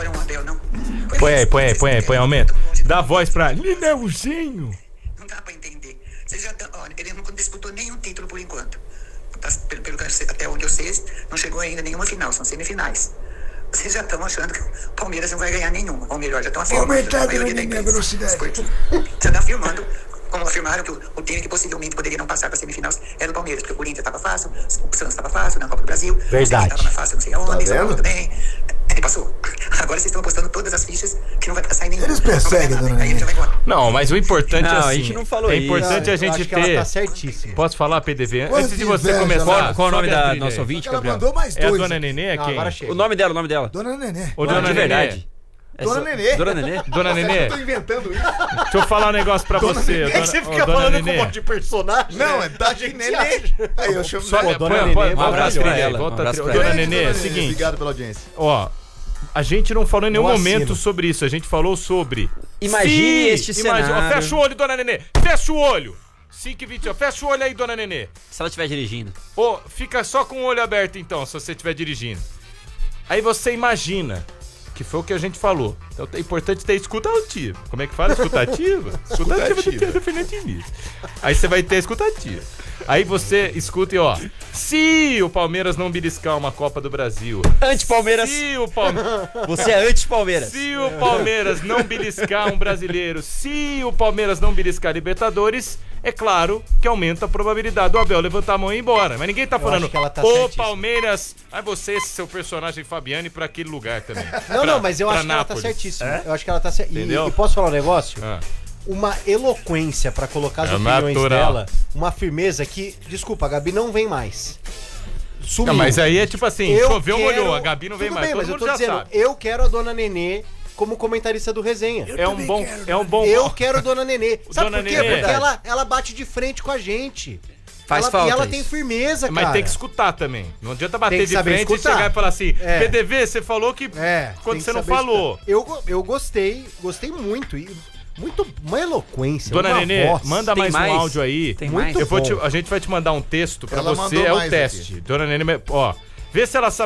adoram o Abel, não. Põe, aumenta. Dá voz pra Lineuzinho. Não dá pra entender. Vocês já estão. Olha, ele não disputou nenhum título por enquanto. Pelo que eu sei, até onde eu sei, não chegou ainda a nenhuma final, são semifinais. Vocês já estão achando que o Palmeiras não vai ganhar nenhuma. Ou melhor, já estão afirmando. Aumentar a minha velocidade. Já estão afirmando, como afirmaram que o time que possivelmente poderia não passar para semifinais era o Palmeiras, porque o Corinthians estava fácil, o Santos estava fácil na Copa do Brasil. Verdade. Estava mais fácil, não sei aonde, Tá vendo? também. Ele passou. Agora vocês estão apostando todas as fichas que não vai passar em nenhuma. Eles perseguem, dona Aí ele já vai embora. Não, mas o importante é Não, assim. a gente não falou é isso. importante a Eu gente acho que ela ter. tá certíssima. Posso falar, PDV? Quanto Antes de você inveja, começar. Qual o nome sobe a da trilha nossa aí. ouvinte, Ela Gabriel? mandou mais É a dois. Dona Nenê? É Não, quem? agora chega. O nome dela. Dona Nenê. Ô, Dona de Nenê. verdade. Dona Nenê. Dona Nenê? Dona Nenê, Eu tô inventando isso. deixa eu falar um negócio pra você. Dona Nenê. personagem? Não, é Dona Nenê. Aí eu chamo Só, Nenê. Dona põe, Nenê, põe, um volta a abraço trilha pra aí, ela, volta um a abraço trilha. pra Dona Grande Nenê, é o Dona seguinte, Obrigado pela audiência. ó, a gente não falou em nenhum Não momento assino. sobre isso, a gente falou sobre... Imagine este cenário. Ó, fecha o olho, Dona Nenê, fecha o olho. 5h20, ó, fecha o olho aí, Dona Nenê. Se ela estiver dirigindo. Ô, fica só com o olho aberto então, se você estiver dirigindo. Aí você imagina, que foi o que a gente falou. Então é importante ter escutativa. Como é que fala? Escutativa? Escutativa do Fernando Diniz. Aí você vai ter escutativa. Aí você escuta e ó, se o Palmeiras não beliscar uma Copa do Brasil, Anti-Palmeiras. se o Palmeiras... Você é anti-Palmeiras. Se o Palmeiras não beliscar um brasileiro, se o Palmeiras não beliscar Libertadores, é claro que aumenta a probabilidade do Abel levantar a mão e ir embora. Mas ninguém tá falando, acho que ela tá o certíssima. Palmeiras... Aí você, esse seu personagem Fabiane, pra aquele lugar também. Não, mas eu pra acho que ela tá Nápoles. certíssima. Eu acho que ela tá certíssima. Entendeu? E posso falar um negócio? Ah. Uma eloquência pra colocar as É opiniões natural. dela, uma firmeza que, desculpa, a Gabi não vem mais. Sumiu. Não, mas aí é tipo assim, Eu choveu, quero- molhou, a Gabi não vem Tudo mais, bem, todo mas eu mundo tô já dizendo, sabe. eu quero a Dona Nenê como comentarista do Resenha. É um bom... Eu quero a Dona Nenê. Sabe Dona por quê? Nenê. Porque ela bate de frente com a gente. Faz ela, falta E ela isso. tem firmeza, Mas cara. tem que escutar também. Não adianta bater Tem que de saber frente escutar. e chegar e falar assim, É. PDV, você falou que É, quando tem que você não saber falou. escutar. Eu gostei muito. E muito, uma eloquência, Dona uma Nenê, voz. manda Tem mais mais? um áudio aí. Tem Muito mais? Eu vou bom. a gente vai te mandar um texto pra Ela você, mandou é o mais teste. Dona Nenê, ó, vê se ela sabe